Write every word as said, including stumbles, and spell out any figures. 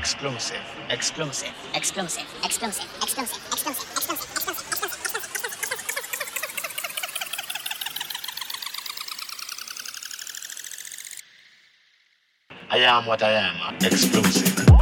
Explosive, explosive, explosive, explosive, explosive, explosive, explosive. I am what I am, explosive.